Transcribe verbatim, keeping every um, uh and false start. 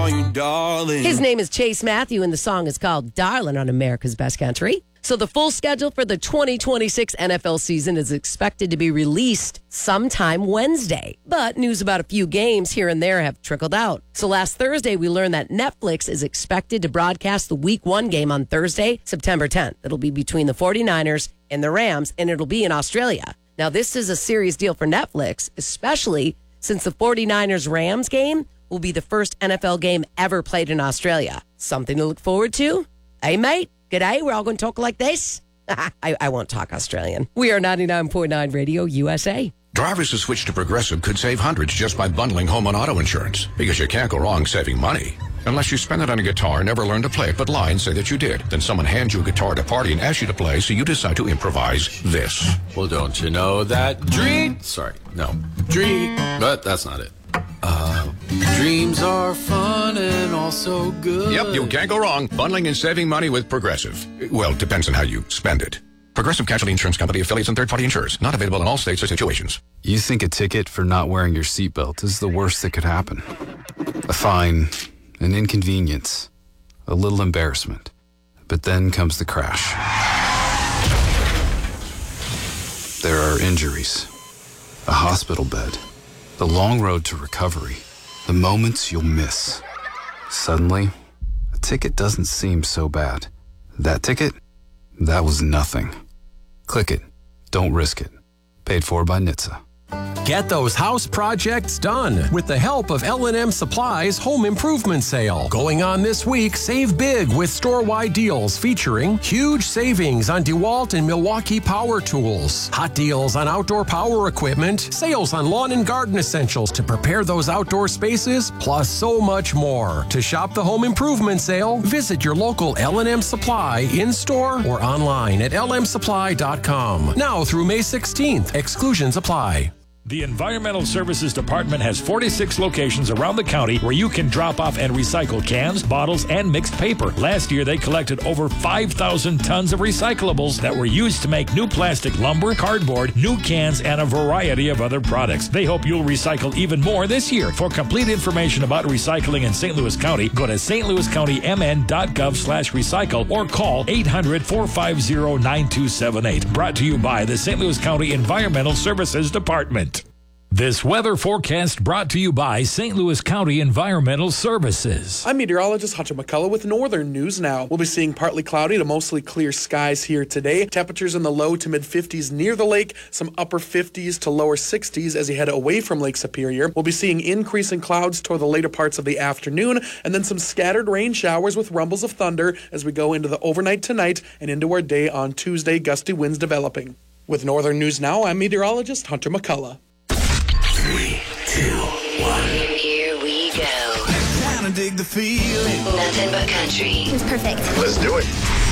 call you darling. His name is Chase Matthew, and the song is called Darling on America's Best Country. So the full schedule for the twenty twenty-six N F L season is expected to be released sometime Wednesday. But news about a few games here and there have trickled out. So last Thursday, we learned that Netflix is expected to broadcast the week one game on Thursday, September tenth. It'll be between the forty-niners and the Rams, and it'll be in Australia. Now, this is a serious deal for Netflix, especially since the forty-niners Rams game will be the first N F L game ever played in Australia. Something to look forward to? Hey, mate. G'day, we're all going to talk like this? I, I won't talk Australian. We are ninety-nine point nine Radio U S A. Drivers who switch to Progressive could save hundreds just by bundling home and auto insurance, because you can't go wrong saving money. Unless you spend it on a guitar, never learn to play it, but lie and say that you did. Then someone hands you a guitar at a party and asks you to play, so you decide to improvise this. Well, don't you know that dream... Sorry, no. Dream... But that's not it. Uh, dreams are fun and also good. Yep, you can't go wrong. Bundling and saving money with Progressive. Well, it depends on how you spend it. Progressive Casualty Insurance Company, affiliates, and third-party insurers. Not available in all states or situations. You think a ticket for not wearing your seatbelt is the worst that could happen. A fine, an inconvenience, a little embarrassment. But then comes the crash. There are injuries, a hospital bed, the long road to recovery, the moments you'll miss. Suddenly, a ticket doesn't seem so bad. That ticket? That was nothing. Click it. Don't risk it. Paid for by N H T S A. Get those house projects done with the help of L and M Supply's Home Improvement Sale. Going on this week, save big with store-wide deals featuring huge savings on DeWalt and Milwaukee power tools, hot deals on outdoor power equipment, sales on lawn and garden essentials to prepare those outdoor spaces, plus so much more. To shop the Home Improvement Sale, visit your local L and M Supply in-store or online at L M supply dot com. Now through May sixteenth. Exclusions apply. The Environmental Services Department has forty-six locations around the county where you can drop off and recycle cans, bottles, and mixed paper. Last year, they collected over five thousand tons of recyclables that were used to make new plastic lumber, cardboard, new cans, and a variety of other products. They hope you'll recycle even more this year. For complete information about recycling in Saint Louis County, go to s t louis county m n dot gov slash recycle or call eight hundred, four five zero, nine two seven eight. Brought to you by the Saint Louis County Environmental Services Department. This weather forecast brought to you by Saint Louis County Environmental Services. I'm meteorologist Hunter McCullough with Northern News Now. We'll be seeing partly cloudy to mostly clear skies here today. Temperatures in the low to mid fifties near the lake, some upper fifties to lower sixties as you head away from Lake Superior. We'll be seeing increasing clouds toward the later parts of the afternoon, and then some scattered rain showers with rumbles of thunder as we go into the overnight tonight and into our day on Tuesday, gusty winds developing. With Northern News Now, I'm meteorologist Hunter McCullough. Three, two, one. Here we go. Trying to dig the feeling. Nothing but country. It's perfect. Let's do it.